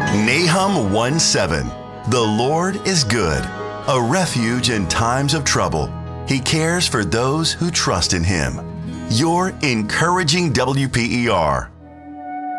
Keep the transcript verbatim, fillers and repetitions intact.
Nahum one seven. The Lord is good, a refuge in times of trouble. He cares for those who trust in Him. Your encouraging W P E R.